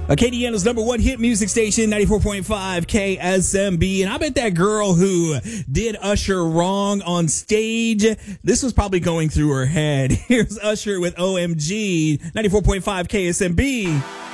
Acadiana's number one hit music station, 94.5 KSMB. And I bet that girl who did Usher wrong on stage, this was probably going through her head. Here's Usher with OMG, 94.5 KSMB.